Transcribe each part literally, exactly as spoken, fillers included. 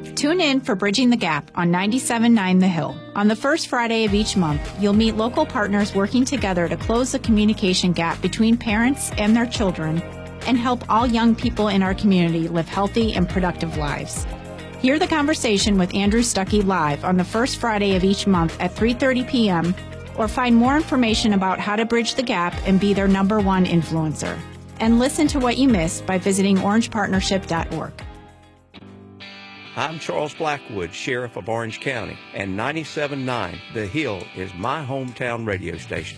Tune in for Bridging the Gap on ninety-seven point nine The Hill. On the first Friday of each month, you'll meet local partners working together to close the communication gap between parents and their children and help all young people in our community live healthy and productive lives. Hear the conversation with Andrew Stuckey live on the first Friday of each month at three thirty p.m. or find more information about how to bridge the gap and be their number one influencer. And listen to what you missed by visiting orange partnership dot org. I'm Charles Blackwood, Sheriff of Orange County, and ninety-seven point nine The Hill is my hometown radio station.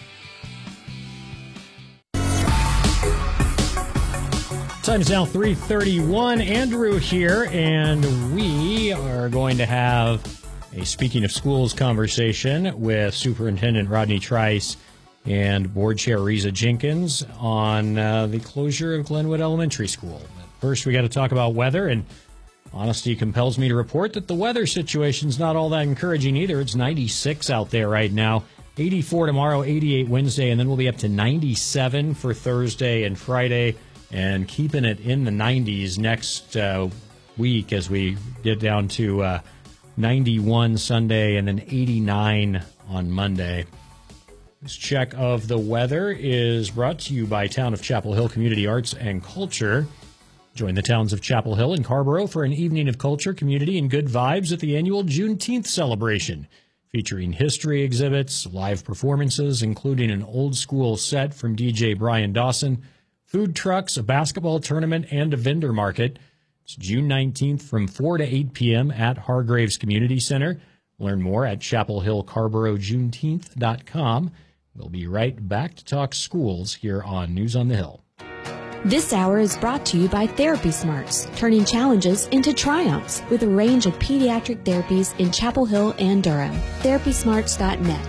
Time is now three thirty-one. Andrew here, and we are going to have a Speaking of Schools conversation with Superintendent Rodney Trice and Board Chair Reza Jenkins on uh, the closure of Glenwood Elementary School. But first, we got to talk about weather, and honesty compels me to report that the weather situation's not all that encouraging either. It's ninety-six out there right now, eighty-four tomorrow, eighty-eight Wednesday, and then we'll be up to ninety-seven for Thursday and Friday, and keeping it in the nineties next uh, week as we get down to uh, ninety-one Sunday and then eighty-nine on Monday. This check of the weather is brought to you by Town of Chapel Hill Community Arts and Culture. Join the towns of Chapel Hill and Carrboro for an evening of culture, community, and good vibes at the annual Juneteenth celebration, featuring history exhibits, live performances, including an old-school set from D J Brian Dawson, food trucks, a basketball tournament, and a vendor market. It's June nineteenth from four to eight p.m. at Hargraves Community Center. Learn more at chapel hill carboro juneteenth dot com. We'll be right back to talk schools here on News on the Hill. This hour is brought to you by Therapy Smarts, turning challenges into triumphs with a range of pediatric therapies in Chapel Hill and Durham. therapy smarts dot net.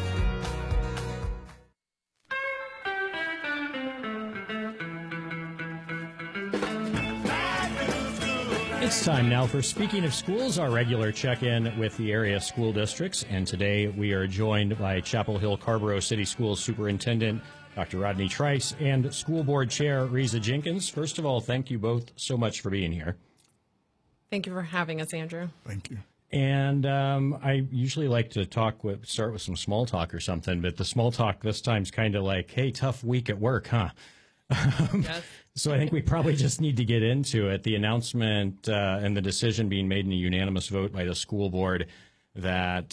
It's time now for Speaking of Schools, our regular check-in with the area school districts. And today we are joined by Chapel Hill Carrboro City Schools Superintendent Doctor Rodney Trice and School Board Chair Reza Jenkins. First of all, thank you both so much for being here. Thank you for having us, Andrew. Thank you. And um, I usually like to talk with, start with some small talk or something, but the small talk this time's kind of like, hey, tough week at work, huh? Yes. So I think we probably just need to get into it. The announcement uh, and the decision being made in a unanimous vote by the school board that